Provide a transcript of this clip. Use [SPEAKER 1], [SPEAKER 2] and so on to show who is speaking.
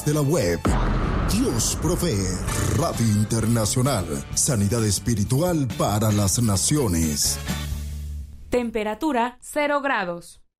[SPEAKER 1] De la web. Dios provee. Radio Internacional. Sanidad espiritual para las naciones.
[SPEAKER 2] Temperatura 0 grados.